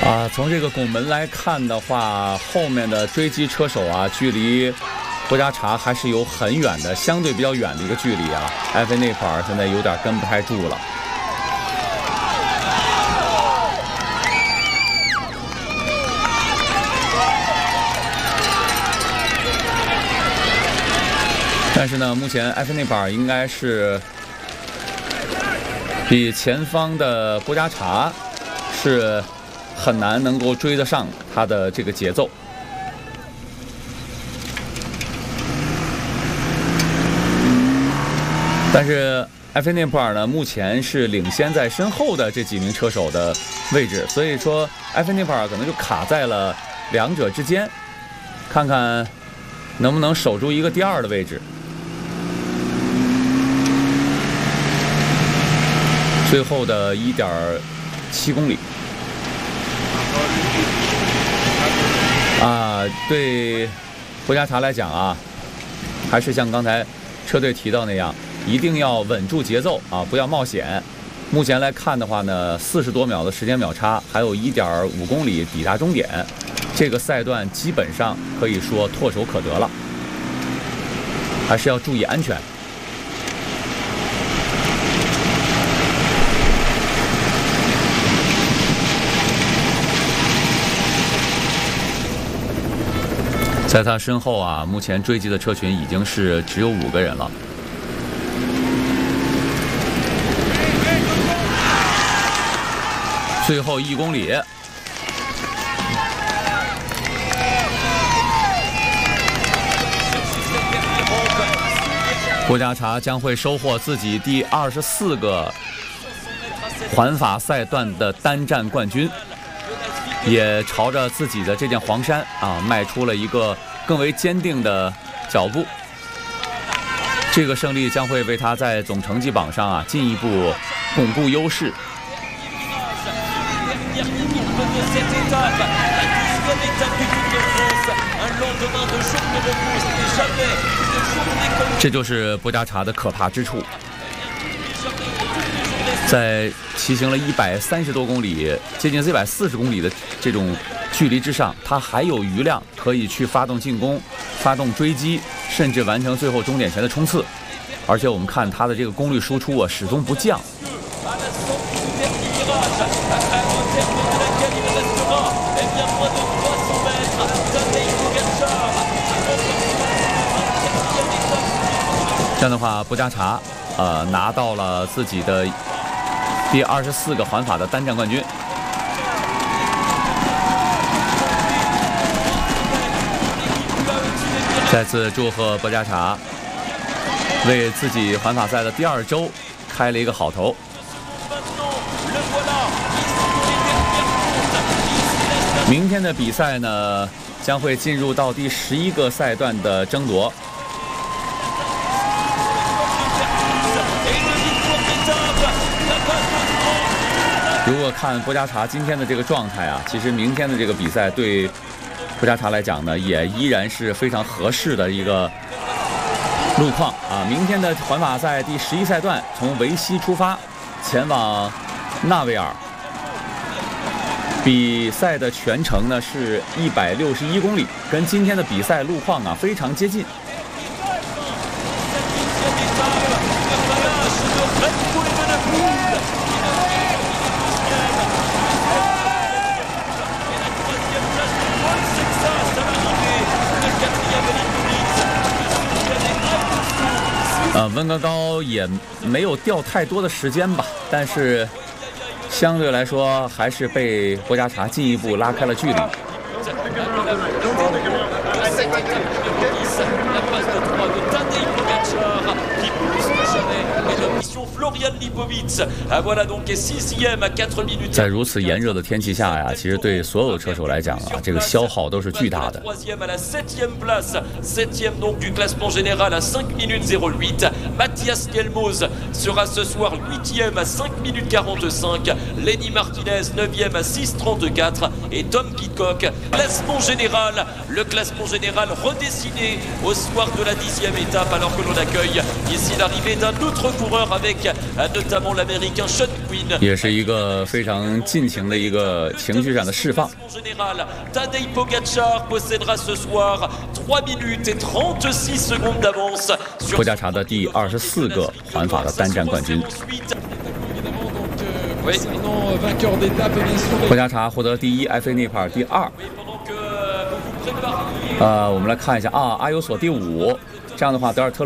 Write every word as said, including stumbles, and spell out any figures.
啊，从这个拱门来看的话，后面的追击车手啊，距离波加查还是有很远的，相对比较远的一个距离啊。埃菲内普尔现在有点跟不太住了。但是呢，目前埃菲内普尔应该是比前方的波加查是很难能够追得上他的这个节奏。但是埃菲内普尔呢，目前是领先在身后的这几名车手的位置，所以说埃菲内普尔可能就卡在了两者之间，看看能不能守住一个第二的位置。最后的 一点七公里啊，对波加查来讲啊，还是像刚才车队提到那样，一定要稳住节奏啊，不要冒险。目前来看的话呢，四十多秒的时间秒差，还有 一点五公里抵达终点，这个赛段基本上可以说唾手可得了，还是要注意安全。在他身后啊，目前追击的车群已经是只有五个人了。最后一公里，波加查将会收获自己第二十四个环法赛段的单站冠军。也朝着自己的这件黄衫啊，迈出了一个更为坚定的脚步。这个胜利将会为他在总成绩榜上啊进一步巩固优势。这就是波加查的可怕之处。在骑行了一百三十多公里，接近一百四十公里的这种距离之上，他还有余量可以去发动进攻、发动追击，甚至完成最后终点前的冲刺。而且我们看他的这个功率输出啊，始终不降。这样的话，波加查呃拿到了自己的第二十四个环法的单站冠军。再次祝贺波加查为自己环法赛的第二周开了一个好头。明天的比赛呢，将会进入到第十一个赛段的争夺。如果看波加查今天的这个状态啊，其实明天的这个比赛对波加查来讲呢，也依然是非常合适的一个路况啊。明天的环法赛第十一赛段从维西出发，前往纳维尔。比赛的全程呢是一百六十一公里，跟今天的比赛路况啊非常接近。呃，温格高也没有掉太多的时间吧，但是相对来说还是被波加查进一步拉开了距离。在如此炎热的天气下呀，其实对所有车手来讲啊，这个消耗都是巨大的。 Mathias Gelmoz sera ce soir huitième à cinq minutes quarante-cinq, Lenny Martinez neuvième à six trente-quatre et Tom Pidcock. Classement général, le classement général redessiné au soir de la dixième étape alors que l'on accueille ici l'arrivée d'un autre coureur avec notamment l'américain Sean Quinn. 也是一个非常尽情的一个情绪上的释放。 Tadej Pogačar possédera ce soir trois minutes et trente-six secondes d'avance. 波加查的第二十四个环法的单站冠军。波加查获得第一 ，F A 涅帕尔第二。呃，我们来看一下啊，阿尤索第五。这样的话，德尔特。